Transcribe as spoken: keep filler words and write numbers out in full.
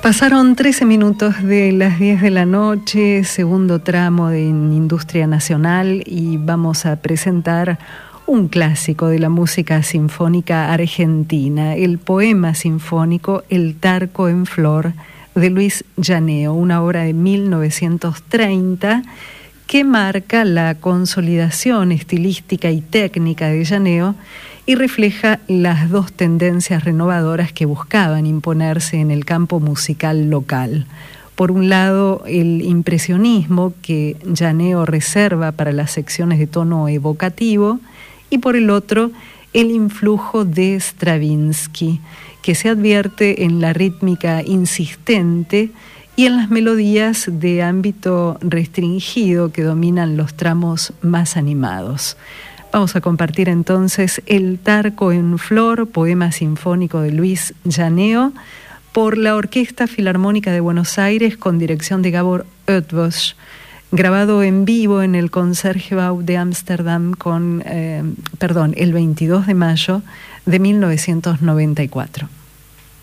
Pasaron trece minutos de las diez de la noche, segundo tramo de Industria Nacional, y vamos a presentar un clásico de la música sinfónica argentina, el poema sinfónico El Tarco en Flor de Luis Llaneo, una obra de mil novecientos treinta que marca la consolidación estilística y técnica de Llaneo y refleja las dos tendencias renovadoras que buscaban imponerse en el campo musical local. Por un lado, el impresionismo que Llaneo reserva para las secciones de tono evocativo, y por el otro, el influjo de Stravinsky, que se advierte en la rítmica insistente y en las melodías de ámbito restringido que dominan los tramos más animados. Vamos a compartir entonces El Tarco en Flor, poema sinfónico de Luis Llaneo, por la Orquesta Filarmónica de Buenos Aires con dirección de Gabor Oetbosch, grabado en vivo en el Concertgebouw de Ámsterdam con, eh, perdón, el veintidós de mayo de mil novecientos noventa y cuatro.